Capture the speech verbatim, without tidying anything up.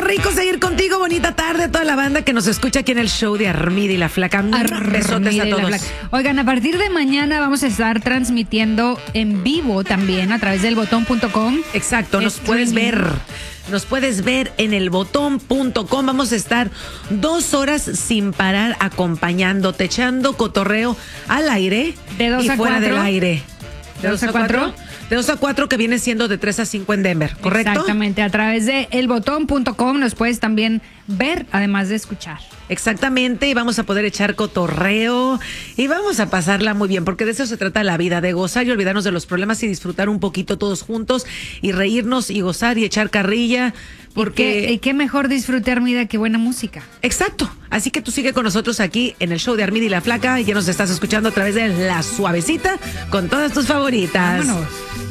rico seguir contigo. Bonita tarde a toda la banda que nos escucha aquí en el show de Armida y la Flaca. Besotes a todos. Oigan, a partir de mañana vamos a estar transmitiendo en vivo también a través del botón punto com. Exacto, nos puedes ver. Nos puedes ver en el botón punto com. Vamos a estar dos horas sin parar acompañándote, echando cotorreo al aire de dos y a fuera cuatro. del aire. ¿De dos a cuatro? De dos a cuatro, que viene siendo de tres a cinco en Denver, ¿correcto? Exactamente, a través de el botón punto com nos puedes también ver, además de escuchar. Exactamente, y vamos a poder echar cotorreo y vamos a pasarla muy bien, porque de eso se trata la vida, de gozar y olvidarnos de los problemas y disfrutar un poquito todos juntos y reírnos y gozar y echar carrilla. Porque... ¿Y qué, y qué mejor disfrute, Armida, que buena música? Exacto, así que tú sigue con nosotros aquí en el show de Armida y la Flaca, y ya nos estás escuchando a través de La Suavecita con todas tus favoritas. Vámonos.